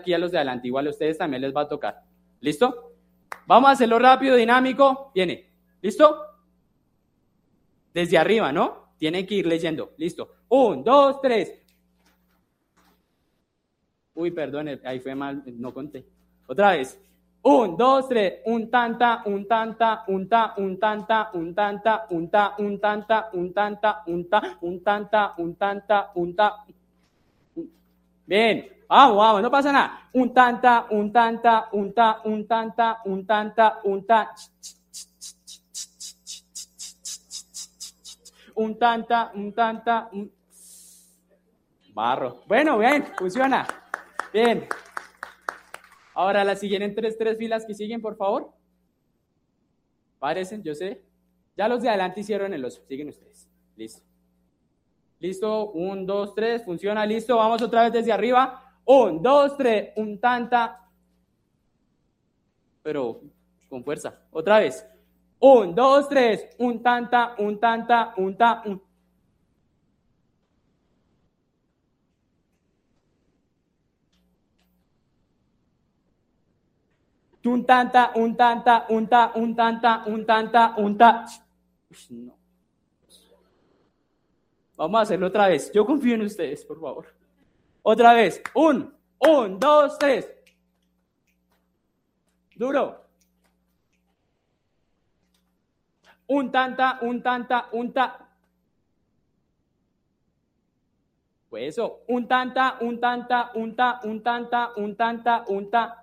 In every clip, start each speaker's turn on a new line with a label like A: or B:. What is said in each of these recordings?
A: aquí a los de adelante, igual a ustedes también les va a tocar. ¿Listo? Vamos a hacerlo rápido, dinámico. Viene. ¿Listo? Desde arriba, ¿no? Tienen que ir leyendo. Listo. 1, 2, 3. Uy, perdón, ahí fue mal, no conté. Otra vez. 1, 2, 3. Un tanta, un tanta, un ta, un tanta, un tanta, un ta, un tanta, un tanta, un ta, un tanta, un tanta, un ta. Bien. Vamos, vamos, no pasa nada. Un tanta, un tanta, un ta, un tanta, un tanta, un ta. Un tanta, un tanta, un... Barro. Bueno, bien, funciona. Bien. Ahora las siguen tres filas que siguen, por favor. Parecen, yo sé. Ya los de adelante hicieron el oso. Siguen ustedes. Listo. Listo. 1, 2, 3. Funciona. Listo. Vamos otra vez desde arriba. 1, 2, 3. Un tanta. Pero con fuerza. Otra vez. 1, 2, 3. Un tanta, un tanta, un ta, un. Un tanta, un tanta, un ta, un tanta, un tanta, un ta. No. Vamos a hacerlo otra vez. Yo confío en ustedes, por favor. Otra vez. 1, 2, 3. Duro. Un tanta, un tanta, un ta. Pues eso. Un tanta, un tanta, un ta, un tanta, un tanta, un ta.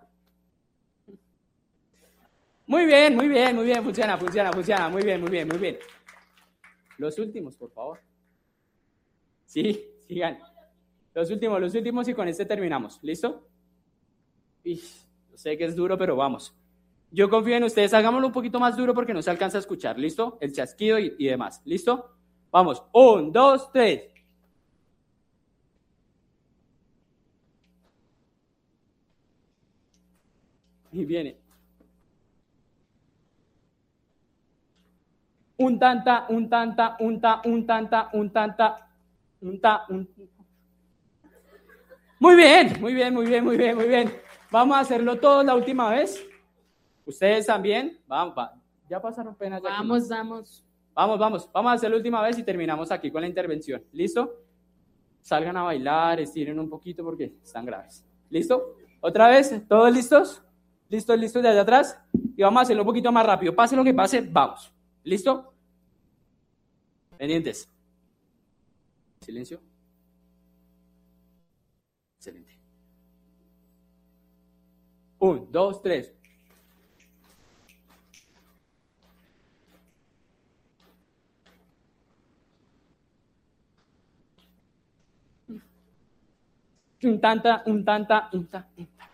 A: Muy bien, muy bien, muy bien. Funciona. Muy bien, muy bien, muy bien. Los últimos, por favor. Sí, sigan. Los últimos y con este terminamos. ¿Listo? Sé que es duro, pero vamos. Yo confío en ustedes. Hagámoslo un poquito más duro porque no se alcanza a escuchar. ¿Listo? El chasquido y demás. ¿Listo? Vamos. 1, 2, 3. Y viene. Un tanta, un tanta, un ta, un tanta, un tanta, un ta, un... Muy bien, muy bien, muy bien, muy bien, muy bien. Vamos a hacerlo todos la última vez. ¿Ustedes también? Vamos, ya pasaron penas.
B: Vamos.
A: Vamos a hacer la última vez y terminamos aquí con la intervención. ¿Listo? Salgan a bailar, estiren un poquito porque están graves. ¿Listo? Otra vez, ¿todos listos? ¿Listos de allá atrás? Y vamos a hacerlo un poquito más rápido. Pase lo que pase, vamos. ¿Listo? Pendientes. Silencio. Excelente. 1, 2, 3. Un tanta, un tanta, un ta, un ta.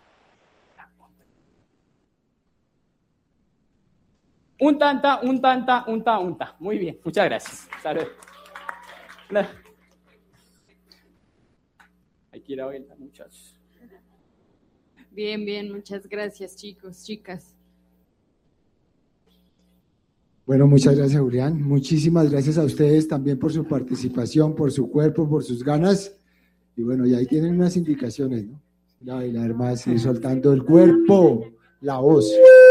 A: Un tanta, un tanta, un ta, un ta. Muy bien, muchas gracias. Salud. Hay que ir a bailar, muchachos.
B: Bien, muchas gracias, chicos, chicas.
C: Bueno, muchas gracias, Julián. Muchísimas gracias a ustedes también por su participación, por su cuerpo, por sus ganas. Y bueno, y ahí tienen unas indicaciones, ¿no? Bailar más, ir soltando el cuerpo, la voz.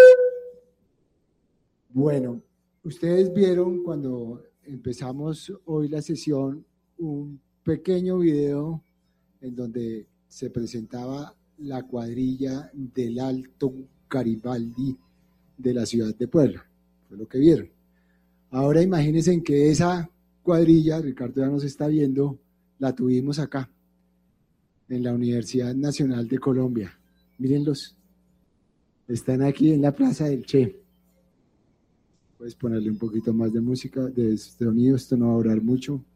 C: Bueno, ustedes vieron cuando empezamos hoy la sesión un pequeño video en donde se presentaba la cuadrilla del Alto Garibaldi de la ciudad de Puebla. Fue lo que vieron. Ahora imagínense en que esa cuadrilla, Ricardo ya nos está viendo, la tuvimos acá, en la Universidad Nacional de Colombia. Mírenlos. Están aquí en la Plaza del Che. Puedes ponerle un poquito más de música, de sonido, esto no va a durar mucho.